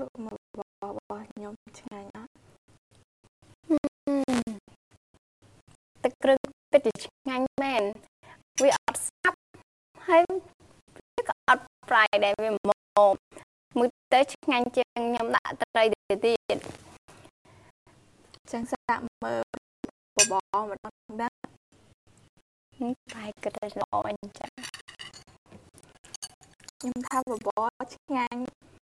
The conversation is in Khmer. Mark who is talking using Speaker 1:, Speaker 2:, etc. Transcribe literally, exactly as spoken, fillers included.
Speaker 1: លោកមើលរបស់ខ្ញុំឆ្ងាញ់អត់
Speaker 2: ទឹកគ្រឿងពិតជាឆ្ងាញ់មែនវាអត់ស្អាប់ហើយវាក៏អត់ប្រៃដែរវាមកមួយទៅឆ្ងាញ់ជាងខ្ញុំដាក់ត្រីទៅទៀត
Speaker 1: ចឹងសាក់មើលបបរម្ដងដែរ
Speaker 2: តែគិតតែល្អអញ្ចឹង
Speaker 1: ខ្ញុំថាបបរឆ្ងាញ់